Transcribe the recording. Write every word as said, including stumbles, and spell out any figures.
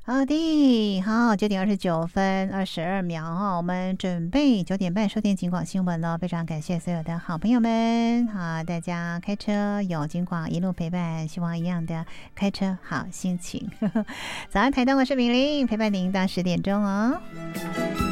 好的，好，九点二十九分二十二秒哈，我们准备九点半收听警广新闻了。非常感谢所有的好朋友们，好，大家开车有警广一路陪伴，希望一样的开车好心情。早上台东，我是敏玲，陪伴您到十点钟哦。